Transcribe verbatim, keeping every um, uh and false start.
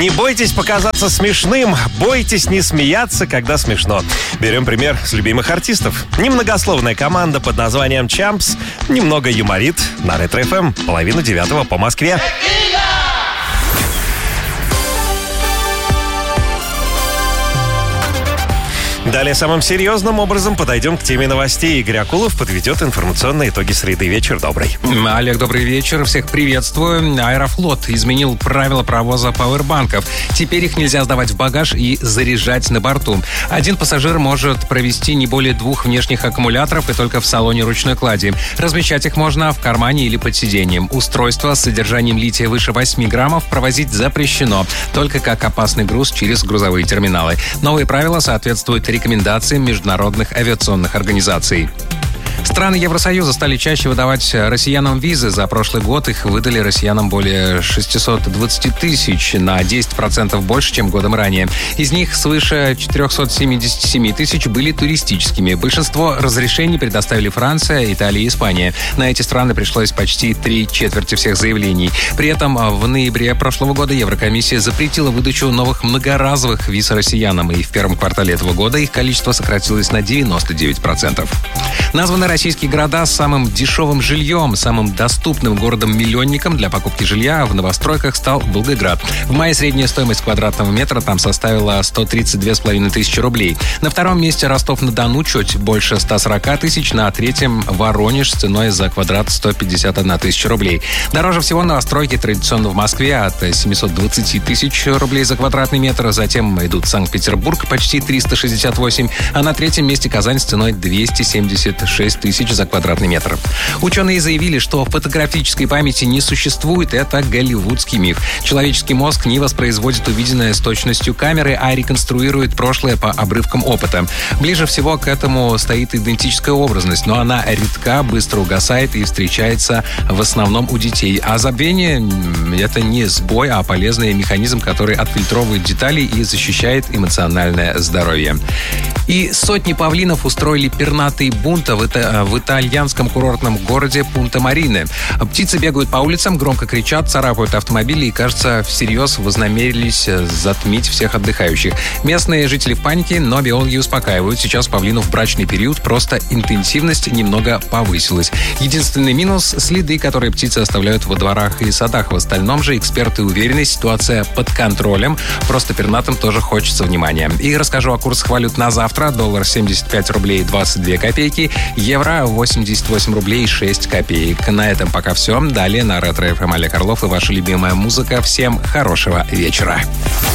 Не бойтесь показаться смешным, бойтесь не смеяться, когда смешно. Берем пример с любимых артистов. Немногословная команда под названием Champs немного юморит на Ретро эф эм. Половина девятого по Москве. Далее самым серьезным образом подойдем к теме новостей. Игорь Акулов подведет информационные итоги среды. Вечер добрый. Олег, добрый вечер. Всех приветствую. Аэрофлот изменил правила провоза пауэрбанков. Теперь их нельзя сдавать в багаж и заряжать на борту. Один пассажир может провести не более двух внешних аккумуляторов и только в салоне ручной клади. Размещать их можно в кармане или под сиденьем. Устройство с содержанием лития выше восьми граммов провозить запрещено. Только как опасный груз через грузовые терминалы. Новые правила соответствуют рекомендациям международных авиационных организаций. Страны Евросоюза стали чаще выдавать россиянам визы. За прошлый год их выдали россиянам более шестьсот двадцать тысяч, на десять процентов больше, чем годом ранее. Из них свыше четыреста семьдесят семь тысяч были туристическими. Большинство разрешений предоставили Франция, Италия и Испания. На эти страны пришлось почти три четверти всех заявлений. При этом в ноябре прошлого года Еврокомиссия запретила выдачу новых многоразовых виз россиянам. И в первом квартале этого года их количество сократилось на девяносто девять процентов. Названы российские города с самым дешевым жильем. Самым доступным городом-миллионником для покупки жилья в новостройках стал Волгоград. В мае средняя стоимость квадратного метра там составила сто тридцать две с половиной тысячи рублей. На втором месте Ростов-на-Дону чуть больше ста сорока тысяч. На третьем Воронеж с ценой за квадрат сто пятьдесят одна тысяча рублей. Дороже всего новостройки традиционно в Москве от семьсот двадцать тысяч рублей за квадратный метр. Затем идут Санкт-Петербург почти триста шестьдесят восемь. А на третьем месте Казань с ценой двести семьдесят шесть тысяч за квадратный метр. Ученые заявили, что фотографической памяти не существует. Это голливудский миф. Человеческий мозг не воспроизводит увиденное с точностью камеры, а реконструирует прошлое по обрывкам опыта. Ближе всего к этому стоит идентическая образность, но она редка, быстро угасает и встречается в основном у детей. А забвение — это не сбой, а полезный механизм, который отфильтровывает детали и защищает эмоциональное здоровье. И сотни павлинов устроили пернатый бунт в, это, в итальянском курортном городе Пунта-Марине. Птицы бегают по улицам, громко кричат, царапают автомобили и, кажется, всерьез вознамерились затмить всех отдыхающих. Местные жители в панике, но биологи успокаивают. Сейчас павлинов в брачный период, просто интенсивность немного повысилась. Единственный минус — следы, которые птицы оставляют во дворах и садах. В остальном же эксперты уверены, ситуация под контролем. Просто пернатым тоже хочется внимания. И расскажу о курсах валют на завтра. Доллар семьдесят пять рублей двадцать две копейки, евро восемьдесят восемь рублей шесть копеек. На этом пока все. Далее на Ретро эф эм Олег Орлов и ваша любимая музыка. Всем хорошего вечера.